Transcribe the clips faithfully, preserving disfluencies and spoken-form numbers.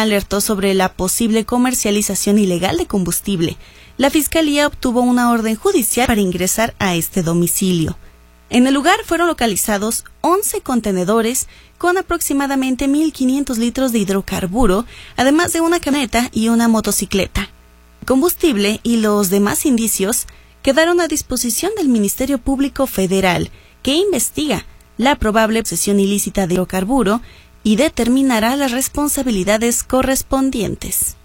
alertó sobre la posible comercialización ilegal de combustible. La Fiscalía obtuvo una orden judicial para ingresar a este domicilio. En el lugar fueron localizados once contenedores con aproximadamente mil quinientos litros de hidrocarburo, además de una camioneta y una motocicleta. El combustible y los demás indicios quedaron a disposición del Ministerio Público Federal, que investiga la probable posesión ilícita de hidrocarburo y determinará las responsabilidades correspondientes.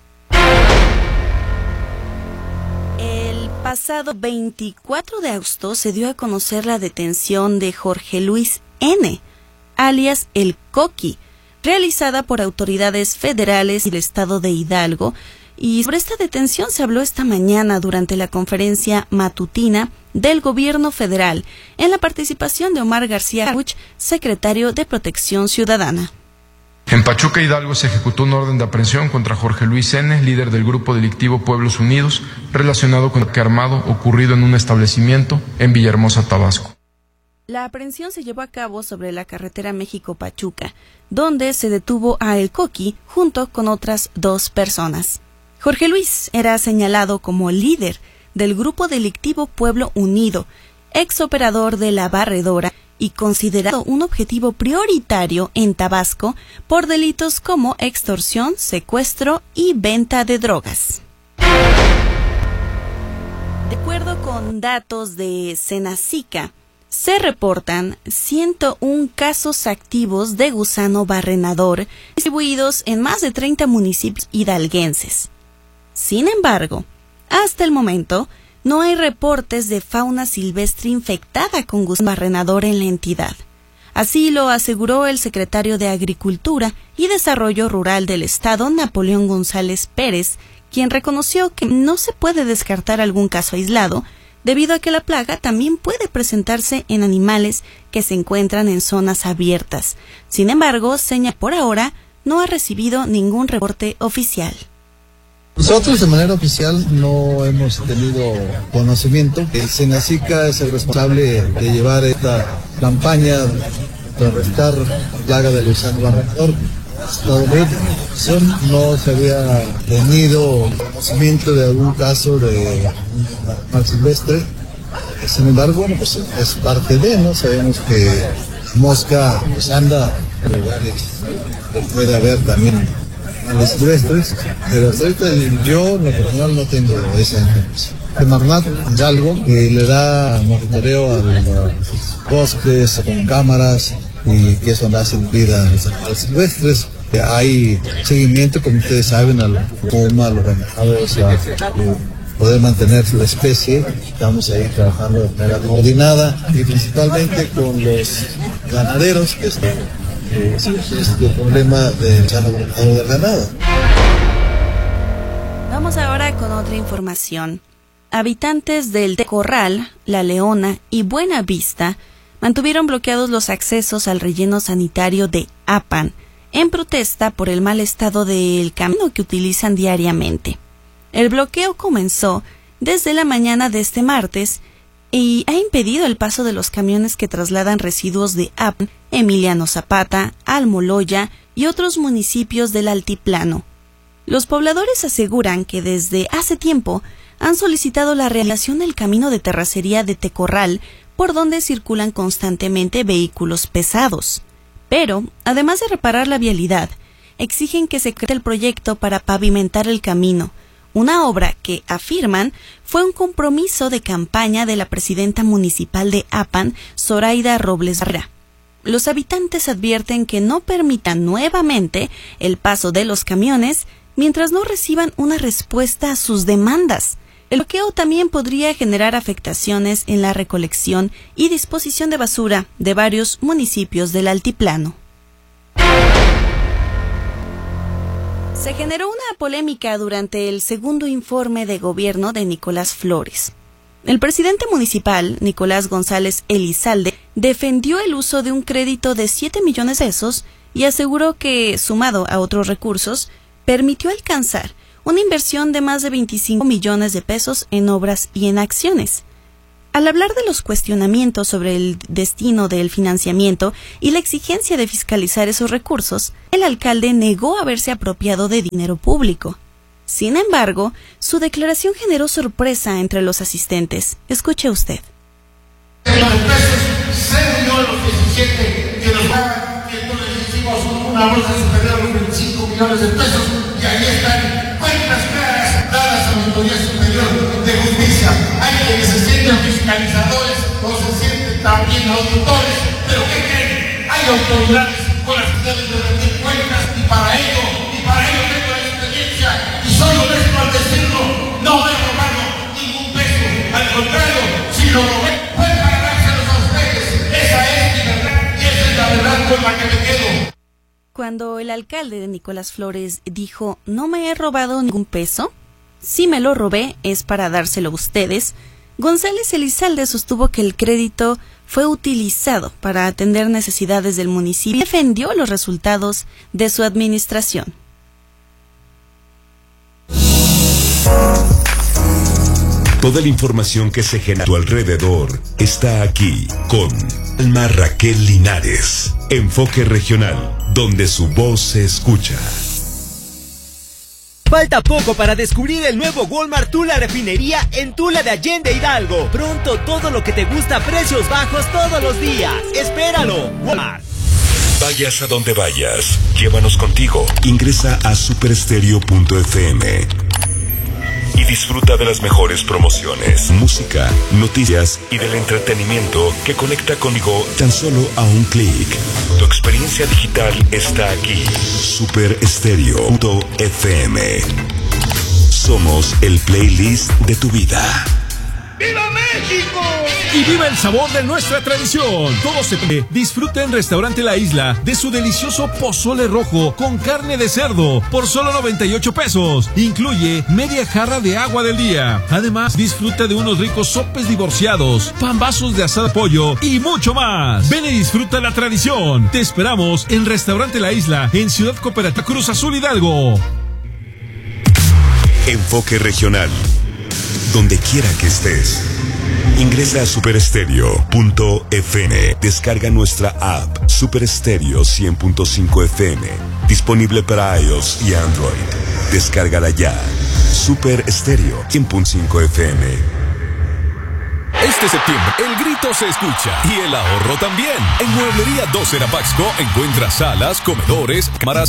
El pasado veinticuatro de agosto se dio a conocer la detención de Jorge Luis N., alias El Coqui, realizada por autoridades federales y del estado de Hidalgo, y sobre esta detención se habló esta mañana durante la conferencia matutina del Gobierno Federal, en la participación de Omar García Harfuch, secretario de Protección Ciudadana. En Pachuca, Hidalgo, se ejecutó una orden de aprehensión contra Jorge Luis N., líder del grupo delictivo Pueblos Unidos, relacionado con el ataque armado ocurrido en un establecimiento en Villahermosa, Tabasco. La aprehensión se llevó a cabo sobre la carretera México-Pachuca, donde se detuvo a El Coqui junto con otras dos personas. Jorge Luis era señalado como líder del grupo delictivo Pueblo Unido, ex operador de La Barredora y considerado un objetivo prioritario en Tabasco por delitos como extorsión, secuestro y venta de drogas. De acuerdo con datos de Senacica, se reportan ciento uno casos activos de gusano barrenador distribuidos en más de treinta municipios hidalguenses. Sin embargo, hasta el momento, no hay reportes de fauna silvestre infectada con gusano barrenador en la entidad. Así lo aseguró el secretario de Agricultura y Desarrollo Rural del Estado, Napoleón González Pérez, quien reconoció que no se puede descartar algún caso aislado, debido a que la plaga también puede presentarse en animales que se encuentran en zonas abiertas. Sin embargo, señala por ahora no ha recibido ningún reporte oficial. Nosotros de manera oficial no hemos tenido conocimiento. El Senacica es el responsable de llevar esta campaña para restar la plaga del gusano barrenador. Estado de no se había tenido conocimiento de algún caso de animal silvestre. Sin embargo, bueno, pues es parte de, ¿no? Sabemos que mosca pues anda en lugares que puede haber también animales silvestres, pero hasta ahorita yo, en lo personal, no tengo esa información. Semarnat es algo que le da monitoreo a los bosques con cámaras y que eso da vida a los animales silvestres. Hay seguimiento, como ustedes saben, a los pumas, a los venados, a poder mantener la especie. Estamos ahí trabajando de manera coordinada y principalmente con los ganaderos, que están eh, este problema del gusano barrenador del ganado. Vamos ahora con otra información. Habitantes del Tecorral, La Leona y Buena Vista mantuvieron bloqueados los accesos al relleno sanitario de Apan, en protesta por el mal estado del camino que utilizan diariamente. El bloqueo comenzó desde la mañana de este martes y ha impedido el paso de los camiones que trasladan residuos de Apan, Emiliano Zapata, Almoloya y otros municipios del altiplano. Los pobladores aseguran que desde hace tiempo han solicitado la realización del camino de terracería de Tecorral, por donde circulan constantemente vehículos pesados. Pero, además de reparar la vialidad, exigen que se cree el proyecto para pavimentar el camino, una obra que, afirman, fue un compromiso de campaña de la presidenta municipal de Apan, Zoraida Robles Barrera. Los habitantes advierten que no permitan nuevamente el paso de los camiones mientras no reciban una respuesta a sus demandas. El bloqueo también podría generar afectaciones en la recolección y disposición de basura de varios municipios del altiplano. Se generó una polémica durante el segundo informe de gobierno de Nicolás Flores. El presidente municipal, Nicolás González Elizalde, defendió el uso de un crédito de siete millones de pesos y aseguró que, sumado a otros recursos, permitió alcanzar una inversión de más de veinticinco millones de pesos en obras y en acciones. Al hablar de los cuestionamientos sobre el destino del financiamiento y la exigencia de fiscalizar esos recursos, el alcalde negó haberse apropiado de dinero público. Sin embargo, su declaración generó sorpresa entre los asistentes. Escuche usted. Los pesos, seis millones los diecisiete que nos pagan, que entonces hicimos una bolsa superior a los veinticinco millones de pesos, y ahí están cuentas claras dadas a la Auditoría Superior de Justicia. Hay quienes se sienten fiscalizadores o se sienten también auditores, pero ¿qué creen? Hay autoridades con las que deben de rendir cuentas, y para ello, y para ello tengo la experiencia, y soy honesto al decirlo, no he robado ningún peso, al contrario, si lo robé, fue para dárselos a ustedes. Esa es mi verdad, y esa es la verdad con la que me quedo. Cuando el alcalde de Nicolás Flores dijo, no me he robado ningún peso, si me lo robé es para dárselo a ustedes, González Elizalde sostuvo que el crédito fue utilizado para atender necesidades del municipio y defendió los resultados de su administración. Toda la información que se genera a tu alrededor está aquí con Alma Raquel Linares. Enfoque regional, donde su voz se escucha. Falta poco para descubrir el nuevo Walmart Tula Refinería en Tula de Allende Hidalgo. Pronto todo lo que te gusta a precios bajos todos los días. ¡Espéralo! Walmart. Vayas a donde vayas, llévanos contigo. Ingresa a super estéreo punto efe eme y disfruta de las mejores promociones, música, noticias y del entretenimiento que conecta conmigo tan solo a un clic. Tu experiencia digital está aquí. super estéreo punto efe eme. Somos el playlist de tu vida. ¡Viva México! Y viva el sabor de nuestra tradición. Todos se disfruten en Restaurante La Isla de su delicioso pozole rojo con carne de cerdo por solo noventa y ocho pesos. Incluye media jarra de agua del día. Además, disfruta de unos ricos sopes divorciados, pambazos de asado de pollo y mucho más. Ven y disfruta la tradición. Te esperamos en Restaurante La Isla en Ciudad Cooperativa Cruz Azul Hidalgo. Enfoque regional. Donde quiera que estés, ingresa a super estéreo punto efe eme. Descarga nuestra app Super Estéreo cien punto cinco efe eme, disponible para iOS y Android. Descárgala ya. Super Estéreo cien punto cinco efe eme. Este septiembre el grito se escucha y el ahorro también. En Mueblería Docer Apaxco encuentras salas, comedores, cámaras